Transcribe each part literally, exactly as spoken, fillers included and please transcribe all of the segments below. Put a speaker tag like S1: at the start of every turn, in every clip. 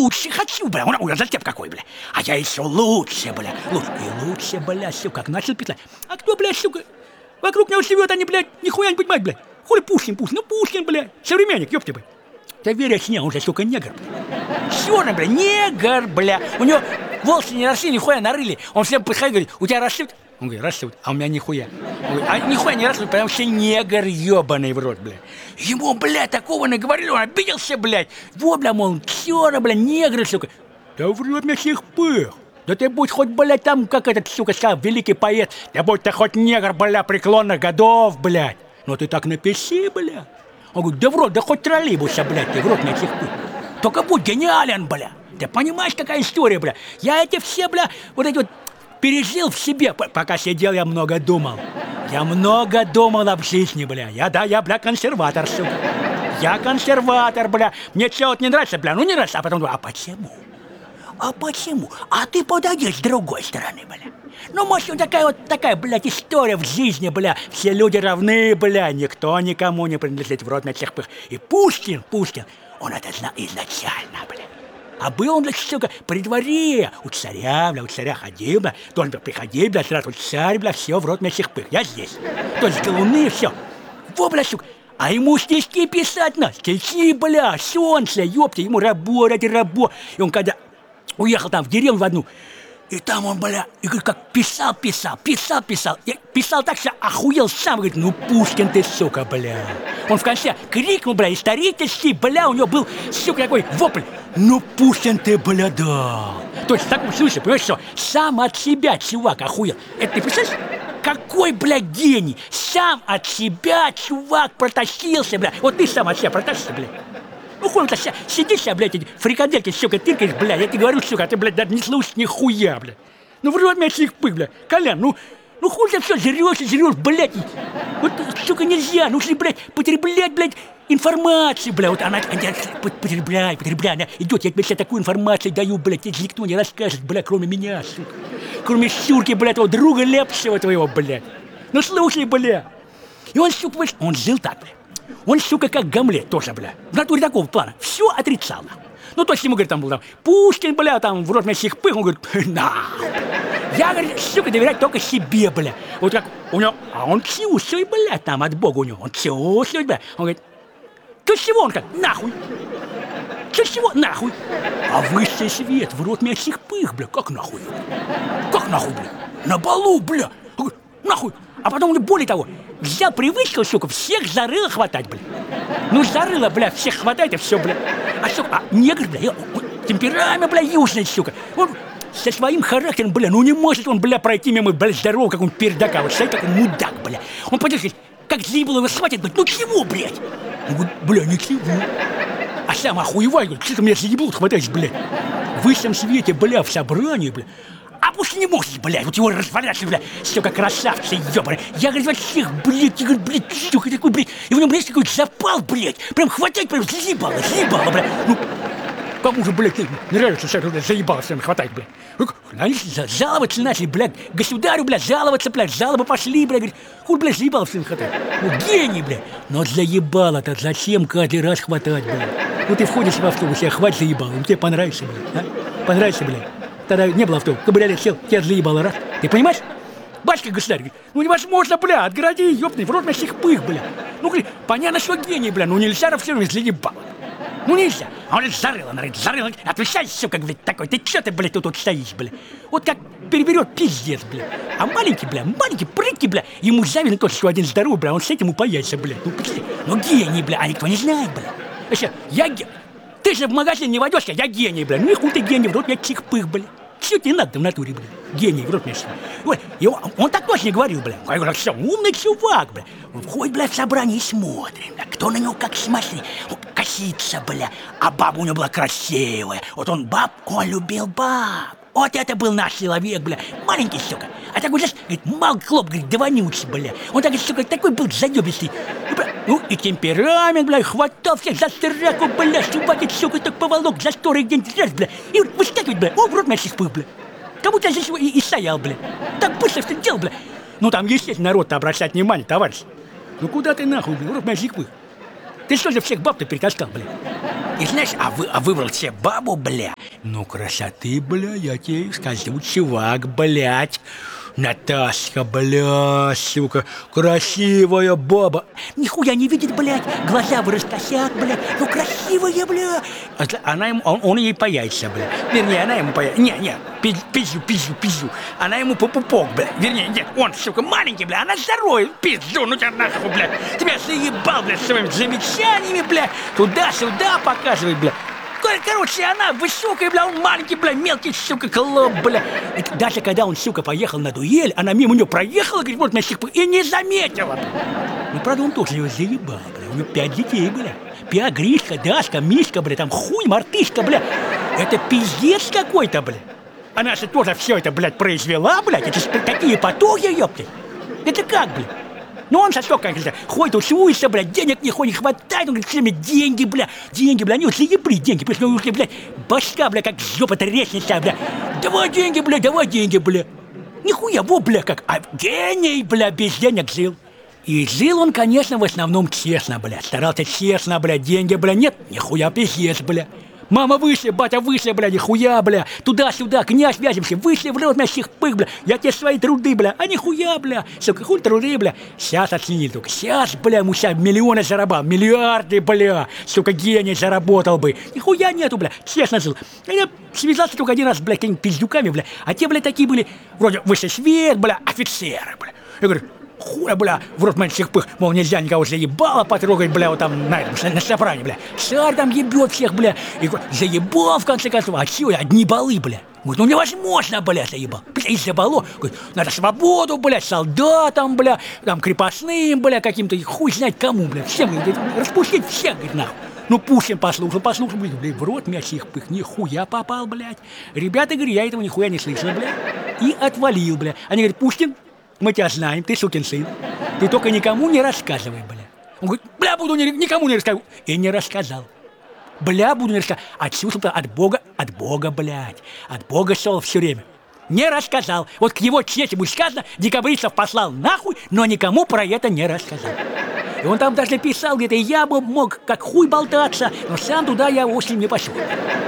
S1: лучше хочу, бля. Он, ой, затеп какой, бля. А я еще лучше, бля. Лучше. И лучше, бля, все как начал петлять. А кто, бля, сука, вокруг него живет, они, блядь, нихуя не понимают, блядь. Хули Пушкин, Пушкин, ну Пушкин, бля, современник, ёпты, бля. Да веря с ним, он же, сука, негр, бля. Черный, бля, негр, бля. У него волосы не росли, нихуя нарыли. Он всем подходит, говорит, у тебя растут? Он говорит, растут, а у меня нихуя. Он говорит, а нихуя не растут, потому что негр ебаный в рот, бля. Ему, бля, такого наговорили, он обиделся, блядь. Во, бля, мол, черный, бля, негр, сука. Да в рот мне всех пых. Да ты будь хоть, блядь, там, как этот, сука, сказал, великий поэт. Да будь ты хоть негр, бля, преклонных годов, блядь. Но ты так напиши, бля. Он говорит, да в рот, да хоть троллейбуса, блядь, ты в рот мне всех пых. Только будь гениален, бля. Ты понимаешь, какая история, бля? Я эти все, бля, вот эти вот пережил в себе. Пока сидел, я много думал. Я много думал об жизни, бля. Я, да, я, бля, консерватор, сука. Я консерватор, бля. Мне все вот не нравится, бля, ну не нравится. А потом думаю, а почему? А почему? А ты подойди с другой стороны, бля. Ну, может, вот такая вот такая, блядь, история в жизни, бля. Все люди равны, бля. Никто никому не принадлежит, в рот на всех пых. И Пушкин, Пушкин, он это знал изначально, бля. А был он, блядь, сука, при дворе. У царя, бля, у царя ходил, бля. Должен был приходить, бля, сразу царь, бля, все, в рот на всех пых. Я здесь. То есть луны, все. Во, бля, сука. А ему стишки писать надо. Стихи, бля, солнце, ёпта, ему работать, работать. И он когда уехал там в деревню в одну, и там он, бля, и говорит, как писал, писал, писал, писал. И писал так, что охуел сам. Говорит, ну, Пушкин ты, сука, бля. Он в конце крикнул, бля, исторический, бля, у него был, сука, такой вопль. Ну, Пушкин ты, бля, да. То есть в таком смысле, понимаешь, что сам от себя чувак охуел. Это ты представляешь? Какой, бля, гений. Сам от себя чувак протащился, бля. Вот ты сам от себя протащился, бля. Ну, хуй ты сидишь, блядь, эти фрикадельки, сука, тыркаешь, бля, я тебе говорю, сука, а ты, блядь, даже не слушаешь нихуя, бля. Ну, в рот меня всех пых, бля. Колян, ну, ну хуй ты все жрешь и жрешь, блядь. Вот, сука, нельзя, нужно, блядь, потреблять, блядь, информацию, бля. Вот она, она потребляй, потребляй, она идет, я тебе сейчас такую информацию даю, блядь, тебе никто не расскажет, бля, кроме меня, сука. Кроме Шурки, блядь, твоего друга Лепсева твоего, блядь. Ну, слушай, бля. И он, сука, он жил так, бля. Он, сука, как Гамлет тоже, бля. В натуре такого плана. Все отрицал. Ну, то есть ему, говорит, там был там Пушкин, бля, там в рот меня всех пых. Он говорит, на. Я, говорит, сука, доверять только себе, бля. Вот как у него, а он чувствует, бля, там от Бога у него. Он чувствует, бля. Он говорит, ты чего? Он как, нахуй. Ты чего? Нахуй. А высший свет, в рот меня всех пых, бля. Как нахуй? Как нахуй, бля? На балу, бля. Он говорит, нахуй. А потом, более того, взял привычку, сука, всех за рыло хватать, бля. Ну, за рыло, бля, всех хватает и все, бля. А, сука, а негр, бля, он, темперамент, бля, южный, сука. Он со своим характером, бля, ну не может он, бля, пройти мимо, бля, здорового, как он пердака. Вот стоит такой мудак, бля. Он подержит, как заебало его схватит, блядь, ну чего, блядь? Он говорит, бля, ничего. А сам охуевай, говорит, что ты меня заебло хватаешь, блядь. В высшем свете, бля, в собрании, бля. А пусть не можешь, блядь, вот его разворачивать, блядь, сука, красавцы, ёбаный. Я, говорит, вот всех, блядь, я, говорит, блядь, сука, такой, блядь, и в нем, блядь, такой запал, блядь, прям хватать, прям заебало, заебало, блядь. Ну, кому же, блядь, нравится, что блядь, заебало всем хватать, блядь. Ну, они жаловаться начали, блядь, государю, блядь, жаловаться, блядь, жалобы пошли, блядь, говорит, хуй, блядь, заебало всем хватать. Ну, гений, блядь. Но заебало-то зачем каждый раз хватать, блядь? Ну, ты входишь в автобус, я хватит заебало, ну, тебе понравится, блядь, а? Понравится, блядь. Тогда не было авто, кабриолет сел, тебя заебало, раз. Ты понимаешь? Батька государь говорит, ну невозможно, бля, отгороди, ёпный, в рот на всех пых, бля. Ну, говорит, понятно, что гений, бля, ну нельзя на все время заебало. Ну нельзя. А он говорит, зарыло, она говорит, зарыло. Отвечай, сука, говорит, такой, ты чё ты, блядь, тут, тут стоишь, бля? Вот как переберет, пиздец, бля. А маленький, бля, маленький, прыткий, бля, ему завидно тот, что один здоровый, бля, он с этим упаяется, бля. Ну, посмотри, ну гений, бля, а никто не знает, бля. Вообще, я гений. Ты же в магазин не войдешь, я гений, бля. Ну и хуй ты гений, в рот я чих-пых, бля. Все тебе надо в натуре, бля. Гений, в рот мне все. Ой, и он, он так точно не говорил, бля. Я говорю, все, умный чувак, бля. Он входит, бля, в собрание и смотрит, бля. Кто на него как смотрит. Он косится, бля. А баба у него была красивая. Вот он баб, он любил баб. Вот это был наш человек, бля. Маленький, сука. А такой, знаешь, говорит, мал хлоп, говорит, да вонючий, бля. Он такой, сука, такой был заебистый. Ну и темперамент, бля, хватал всех за страку, бля, сюбатит, сука, так поволок за сторы где-нибудь раз, бля. И выскакивает, бля, о, в рот мясих пых, бля. Как будто здесь и, и стоял, бля. Так быстро что делал, бля. Ну там, естественно, народ-то обращать внимание, товарищ. Ну куда ты нахуй, бля, в рот мясих пых. Ты что же всех баб-то перетаскал, бля? И знаешь, а, вы, а выбрал себе бабу, бля? Ну, красоты, бля, я тебе скажу, чувак, блядь. Наташка, бля, сука, красивая баба. Нихуя не видит, блядь, глаза вырастосят, бля. Ну, красивая, бля. Она ему, он, он ей по яйца, бля. Вернее, она ему по яйца. Не, не, пизжу, пизжу, пизжу. Она ему по пупок, бля. Вернее, нет, он, сука, маленький, бля, она здоровая. Пизду, ну тебя нахуй, бля. Тебя заебал, бля, своими замечаниями, бля. Туда-сюда показывай, бля. Короче, она высокая, бля, он маленький, бля, мелкий, сука, клоп, бля. И даже когда он, сука, поехал на дуэль, она мимо нее проехала, говорит, вот на сих пор, и не заметила. Ну, правда, он тоже ее заебал, бля. У него пять детей, бля. Пя, Гришка, Дашка, Мишка, бля, там хуй, мартышка, бля. Это пиздец какой-то, бля. Она же тоже все это, блядь, произвела, блядь. Это же такие потуги, ёпты. Это как, блядь? Ну он сосок, конечно, ходит, усуется, блядь, денег не ходит, хватает, он говорит, все время деньги, бля, деньги, бля, они вот заебли деньги, потому что у них, блядь, башка, бля, как жопа трещится, бля, давай деньги, бля, давай деньги, бля. Нихуя, во, бля, как, а гений, бля, без денег жил. И жил он, конечно, в основном честно, бля, старался честно, бля, деньги, бля, нет, нихуя, пиздец, бля. Мама вышли, батя вышли, бля, нихуя, бля. Туда-сюда, князь вязимся, вышли в рот на сих пых, бля. Я тебе свои труды, бля, а нихуя, бля. Сука, хуй труды, бля. Сейчас оценили только. Сейчас, бля, ему сейчас миллионы заработал, миллиарды, бля. Сука, гений заработал бы. Нихуя нету, бля, честно жил. Я связался только один раз, бля, какими-то пиздюками, бля. А те, бля, такие были, вроде высший свет, бля, офицеры, бля. Я говорю, хуя, бля, в рот меньших пых, мол, нельзя никого заебало потрогать, бля, вот там, на, на, на собрании, бля. Царь там ебет всех, бля, и заебал, в конце концов, а чё, одни балы, бля. Говорит, ну невозможно, бля, заебал. Бля, из-за бало, говорит, надо свободу, бля, солдатам, бля, там, крепостным, бля, каким-то, хуй знать кому, бля, всем, говорит, распустить всех, говорит, нахуй. Ну, Пушкин послушал, послушал, блядь, блядь, в рот мясих пых, нихуя попал, блядь. Ребята, говорят, я этого нихуя не слышал, блядь, и отвалил, бля. Они говорят, Пушкин, мы тебя знаем, ты сукин сын. Ты только никому не рассказывай, бля. Он говорит, бля, буду ни, никому не рассказывать. И не рассказал. Бля, буду не рассказывать. Отчувствовал от Бога, от Бога, блядь. От Бога шел все время. Не рассказал. Вот к его чести будет сказано, декабристов послал нахуй, но никому про это не рассказал. И он там даже писал, где-то я бы мог как хуй болтаться, но сам туда я очень не пошел.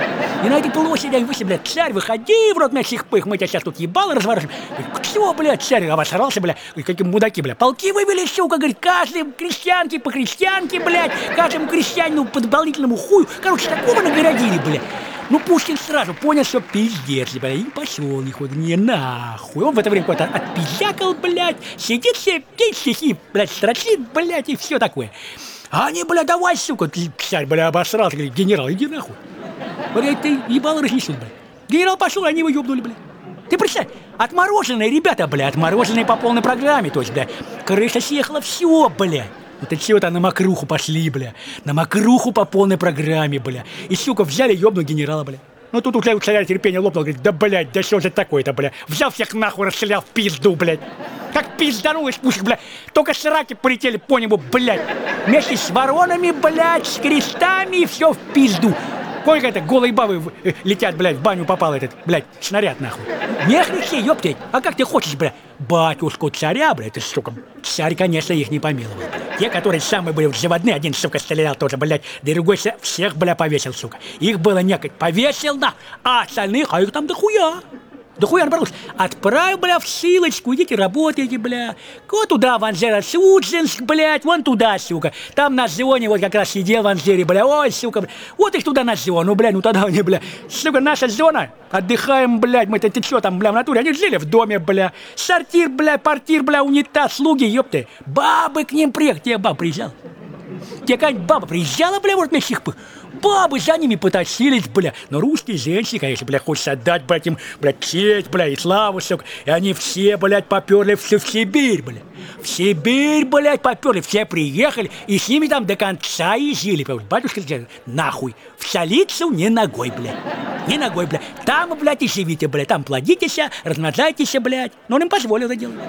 S1: И на этой площади они вышли, блядь, царь, выходи в рот мясих пых, мы тебя сейчас тут ебало разворачиваем. Что, блядь, царь обосрался, блядь, какие мудаки, блядь, полки вывели, сука, говорит, каждый крестьянке по крестьянке, блядь, каждому крестьянину по дополнительному хую, короче, такого нагородили, блядь. Ну, Пушкин сразу понял, что пиздец, блядь, и пошел, нихуя, не нахуй. Он в это время какой-то отпиздякал, блядь, сидит себе, петь стихи, блядь, строчит, блядь, и все такое. А они, блядь, давай, сука, царь, блядь, обосрался, говорит, генерал, иди нахуй. Блядь, ты ебало разнесут, блядь. Генерал пошел, они его ебнули, блядь. Ты представь, отмороженные ребята, блядь, отмороженные по полной программе, то есть, блядь, крыша съехала, все, блядь. Вот эти вот на мокруху пошли, бля. На мокруху по полной программе, бля. И, сука, взяли ёбну генерала, бля. Ну тут у царя терпение лопнул, говорит, да, блядь, да что же такое-то, бля. Взял всех нахуй, расстрелял в пизду, блядь. Как пизданулась пушка, бля. Только сраки полетели по небу, блядь. Вместе с воронами, блядь, с крестами, и все в пизду. Ой, это голые бабы летят, блядь, в баню попал этот, блядь, снаряд, нахуй. Нехрен, ёптать, а как ты хочешь, блядь? Батюшку царя, блядь, ты, сука, царь, конечно, их не помиловал, блядь. Те, которые самые были заводные, один, сука, стрелял тоже, блядь, другой всех, бля, повесил, сука. Их было некать, повесил, на, а остальных, а их там дохуя. Дохуя набралось. Отправь, бля, в ссылочку, идите работайте, бля. Вот туда, в Анжеро-Судженск, блядь, вон туда, сука. Там на зоне вот как раз сидел в Анжере, бля, ой, сука, бля. Вот их туда на зону, бля, ну тогда они, бля. Сука, наша зона, отдыхаем, блядь, мы-то, ты что там, бля, в натуре, они жили в доме, бля. Сортир, бля, портир, бля, унитаз, слуги, ёпты. Бабы к ним приехали, тебе баба приезжала. Тебе какая-нибудь баба приезжала, бля, вот на сих пых. Бабы за ними потащились, бля. Но русские женщины, конечно, бля, хочется отдать, блядь, им, блядь, честь, бля, и славу, сука. И они все, блядь, поперли все в Сибирь, бля. В Сибирь, блядь, поперли, все приехали, и с ними там до конца и жили. Батюшка сказал, нахуй, в столицу не ногой, блядь. Не ногой, блядь. Там, блядь, и живите, блядь, там плодитесь, размножайтесь, блядь. Но он им позволил это делать.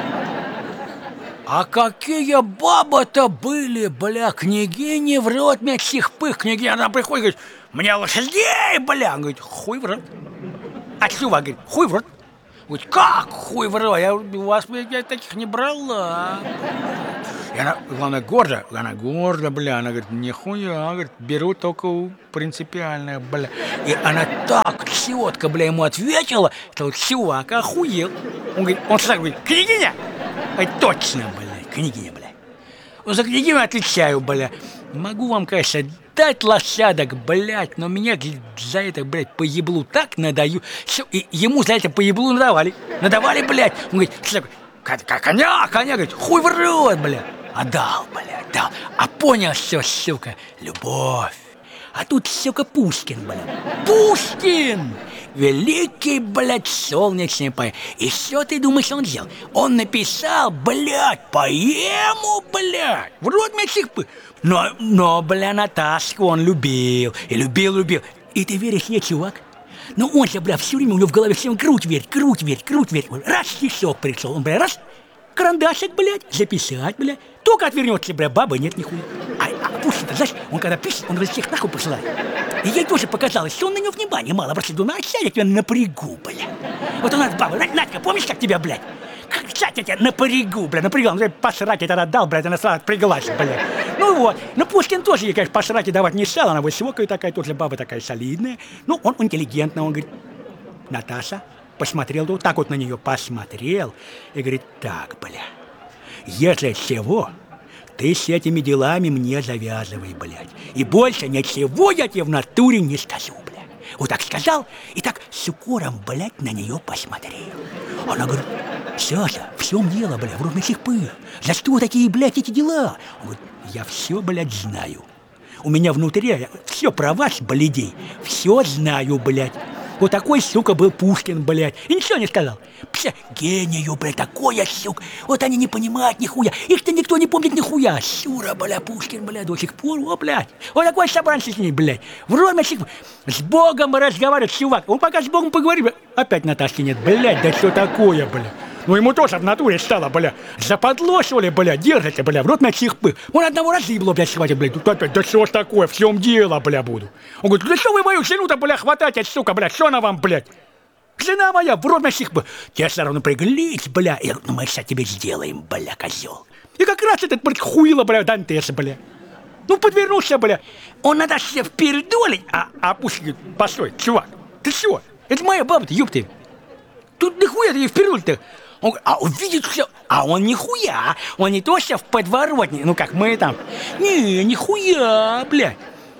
S1: А какие бабы-то были, бля, княгини в рот мясих пых, княгиня, она приходит, говорит, мне лошадей, бля, он говорит, хуй в рот. А чувак говорит, хуй в рот. Говорит, как хуй в рот, я у вас, я таких не брала. И она, главное, гордо, она гордо, бля, она говорит, нихуя, говорит, беру только у принципиальное, бля. И она так четко, бля, ему ответила, что чувак охуел. Он говорит, он сразу говорит, княгиня? Ай, точно, бля, княгиня, бля. За княгиню отвечаю, бля. Могу вам, конечно, дать лошадок, блядь, но меня за это, блядь, по еблу так надаю. Все, и ему за это по еблу надавали. Надавали, блядь. Он говорит, что коня, коня, говорит, хуй в рот, блядь. Отдал, блядь, дал. А понял, все, сука, любовь. А тут, сука, Пушкин, блядь. Пушкин! Великий, блядь, солнечный поэт. И что ты думаешь, он сделал? Он написал, блядь, поэму, блядь. В рот мячих пы. Но, но, бля, Наташку он любил. И любил, любил. И ты веришь ей, чувак? Ну он же, бля, все время у него в голове всем круть верть, круть верть, круть верть. Раз стишок пришел, он, бля, раз, карандашик, блядь, записать, бля. Только отвернется, бля, бабы нет нихуя. А, а Пушкин, знаешь, он когда пишет, он всех нахуй посылает. И ей тоже показалось, что он на него внимания мало обращает. Ну, сейчас я тебя напрягу, бля. Вот у нас баба, Надька, помнишь, как тебя, блядь? Сейчас я тебя напрягу, бля, напрягал. Ну, посрать я тогда дал, блядь, она сразу отпряглась, блядь. Ну вот, ну Пушкин тоже ей, конечно, посрать и давать не стал. Она высокая такая, тоже баба такая солидная. Ну, он интеллигентный, он говорит, Наташа, посмотрел, вот так вот на нее посмотрел. И говорит, так, бля, если всего... Ты с этими делами мне завязывай, блядь. И больше ничего я тебе в натуре не скажу, блядь. Вот так сказал, и так с укором, блядь, на нее посмотрел. Она говорит, Саша, в чем дело, блядь, в родных пых? За что такие, блядь, эти дела? Он говорит, я все, блядь, знаю. У меня внутри все про вас, блядей, все знаю, блядь. Вот такой, сука, был Пушкин, блядь. И ничего не сказал. Пся, гению, блядь, такой, сука. Вот они не понимают нихуя. Их-то никто не помнит нихуя. Сюра, блядь, Пушкин, блядь, до сих пор, о, блядь. Вот такой собранцы с ней, блядь. Вроде с Богом разговаривает, чувак. Он пока с Богом поговорил, опять Наташки нет, блядь, да что такое, блядь. Ну ему тоже в натуре стало, бля. Западло, что ли, бля, держите, бля, в рот на чих пых. Он одного разъебло, блядь, схватит, блядь. Тут опять, да что ж такое, в чем дело, бля, буду. Он говорит, да что вы мою жену-то, бля, хватаете, сука, бля, что она вам, блядь? Жена моя, в рот на чих пых. Тебя все равно приглись, бля. Я говорю, ну мы сейчас тебе сделаем, бля, козел. И как раз этот, блядь, хуило, бля, Дантес, бля. Ну подвернулся, бля. Он надо себе впередолить, а, а пусть, постой, чувак, ты что? Это моя баба-то, ёб ты. Тут нихуя ты ей вперед-то. Он говорит, а он видит все, а он нихуя, он не то что в подворотне, ну как мы там, не, нихуя, блядь.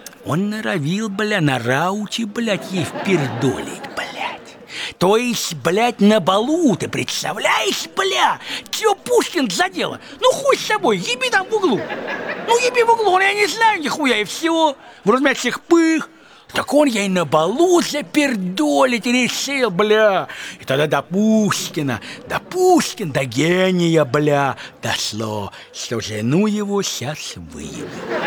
S1: Он норовил, бля, на рауте, блядь, ей впердолить, блядь. То есть, блядь, на балу, ты представляешь, бля, чё Пушкин задело? Ну хуй с собой, еби там в углу. Ну еби в углу, я не знаю нихуя, и все, в размягших пых. Так он ей на балу запердолить решил, бля. И тогда до Пушкина, до Пушкина, до гения, бля, дошло, что жену его сейчас выебут.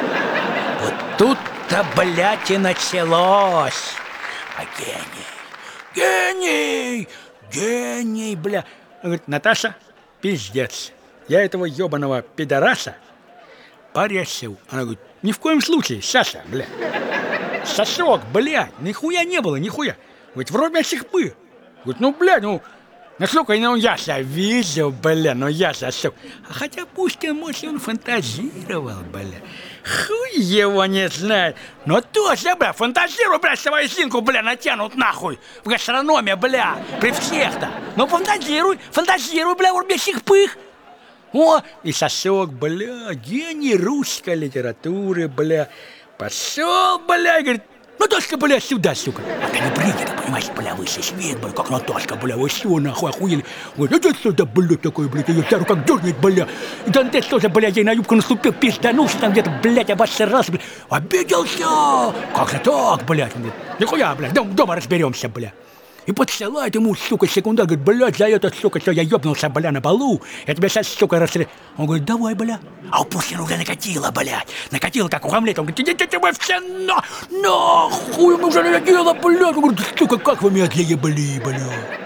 S1: Вот тут-то, блядь, и началось. А гений, гений, гений, бля. Он говорит, Наташа, пиздец, я этого ебаного пидораса порешил. Она говорит, ни в коем случае, Саша, бля. Сосок, блядь, нихуя не было, нихуя. Говорит, вроде мясих пы. Говорит, ну, блядь, ну, насколько, ну, я себя видел, бля, ну, я сосок. А хотя Пушкин, может, он фантазировал, бля. Хуй его не знает. Но тоже, бля, фантазируй, бля, свою синку, бля, натянут нахуй. В гастрономе, бля, при всех-то. Ну, фантазируй, фантазируй, бля, вроде мясих пых. О, и сосок, бля, гений русской литературы, бля. Пошел, бля, и говорит, Наташка, бля, сюда, сука. А ты не принято, понимаешь, бля, высший свет, бля, как Наташка, бля, вы что, нахуй, охуели? Говорит, иди сюда, бля, такой, блядь, ее за руку как дернет, бля. И Дантес тоже, бля, ей на юбку наступил, пизданулся там где-то, блядь, обосрался, бля. Обиделся! Как же так, блядь? Он говорит, нихуя, блядь, дом, дома разберемся, бля. И подсылает ему, сука, секундар, говорит, блядь, за это, сука, что я ёбнулся, бля, на балу, я тебя сейчас, сука, расстрелю. Он говорит, давай, бля. А у Пушкина уже накатило, блядь, накатило, как у Гамлета. Он говорит, идите вы все на, нахуй, мы уже накатило, блядь. Он говорит, сука, как вы меня заебали, блядь.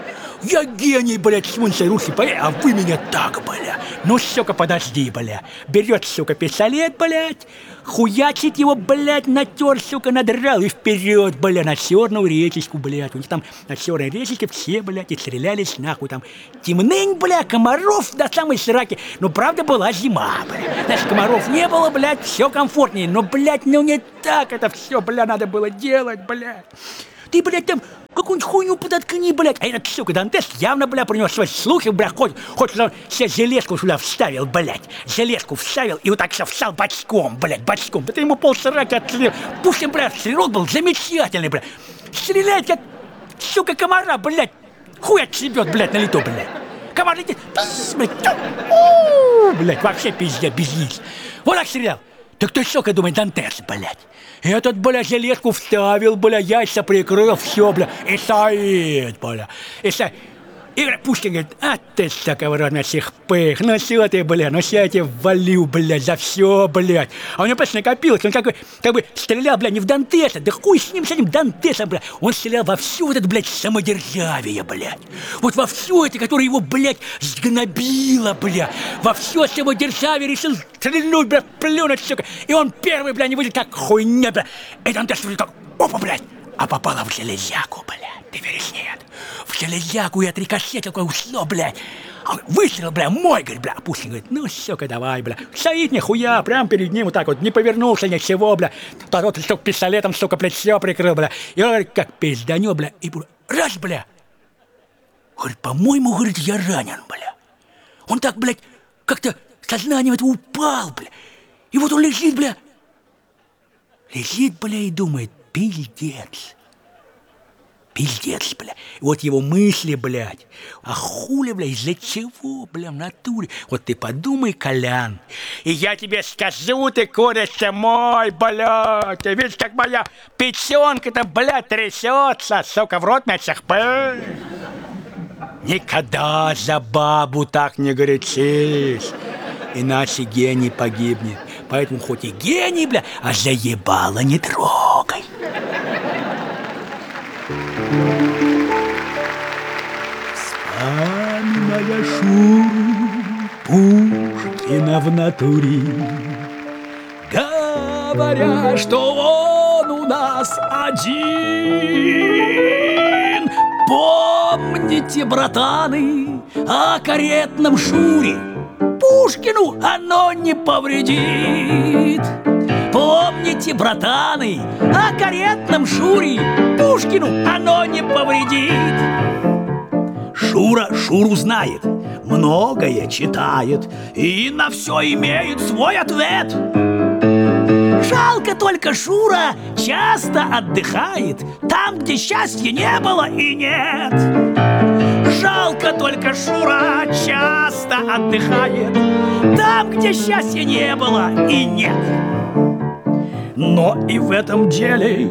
S1: Я гений, блядь, свинцей русский поэт, а вы меня так, бля. Ну, сука, подожди, бля. Берет, сука, пистолет, блядь, хуячит его, блядь, натер, сука, надрал и вперед, бля, на черную речечку, блядь. У них там на черной речечке все, блядь, и стрелялись нахуй там. Темнынь, бля, комаров до самой сраки. Ну, правда, была зима, бля. Значит, комаров не было, блядь, все комфортнее. Но, блядь, ну не так это все, бля, надо было делать, блядь. Ты, блядь, там какую-нибудь хуйню подоткни, блядь. А этот, сука, Дантес явно, бля, про него свои слухи, бля, хоть, хоть он себе железку сюда вставил, блядь. Железку вставил и вот так все встал бочком, блядь, бочком. Да ты ему полсраки отстрелил. Пушкин, блядь, стрелок был замечательный, блядь. Стреляет, как, сука, комара, блядь. Хуй отшибет, блядь, на лету, блядь. Комар летит, пиздец, блядь. Блядь, вообще пиздец, без яиц. Вот так стрелял. Так ты, сука, думай, Дантес, блядь. Этот, бля, железку вставил, бля, яйца прикрыл, все, бля, и стоит, бля, и стоит. И Пушкин говорит, а ты, сука, в рот на всех пых, ну все ты, бля, ну все я тебе валю, блядь, за все, блядь. А у него просто накопилось, он как бы, как бы стрелял, бля, не в Дантеса, да хуй с ним, с этим Дантесом, бля. Он стрелял во всю вот это, блядь, самодержавие, блядь. Вот во все это, которое его, блядь, сгнобило, бля. Во все самодержавие решил стрельнуть, бля, плюнуть, сука. И он первый, бля, не выйдет, как хуйня, бля. И Дантес так, опа, блядь, а попало в железяку, блядь. Ты веришь, нет? В железяку и отрикошетил, такое ушло, блядь. Выстрел, бля, мой, говорит, бля. Пушкин говорит, ну, сука, давай, бля. Стоит нихуя, прям перед ним вот так вот, не повернулся ничего, бля. Тот, сука, пистолетом, сука, плечо прикрыл, бля. И он говорит, как пизданет, бля. И раз, бля. Говорит, по-моему, говорит, я ранен, бля. Он так, блядь, как-то сознанием это упал, бля. И вот он лежит, бля. Лежит, бля, и думает, пиздец. Пиздец, бля. И вот его мысли, блядь. А хули, бля, из-за чего, бля, в натуре? Вот ты подумай, Колян. И я тебе скажу, ты курица мой, блядь. Ты видишь, как моя печенка-то, блядь, трясется. Сука, в рот мясах. Никогда за бабу так не горячись. Иначе гений погибнет. Поэтому хоть и гений, бля, а заебало не трогай. Вспоминая Шуру Пушкина в натуре, говоря, что он у нас один. Помните, братаны, о каретном Шуре? Пушкину оно не повредит. Помните, братаны, о каретном Шуре? Пушкину оно не повредит. Шура Шуру знает, многое читает и на все имеет свой ответ. Жалко только Шура часто отдыхает там, где счастья не было и нет. Жалко только Шура часто отдыхает там, где счастья не было и нет. Но и в этом деле